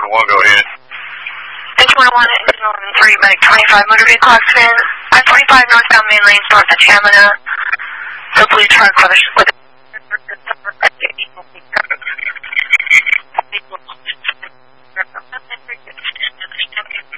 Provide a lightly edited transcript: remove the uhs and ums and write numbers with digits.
1, go ahead. H101 engine 3, medic 25, motor vehicle accident. I-45 northbound main lane, north of Tamina. The blue truck with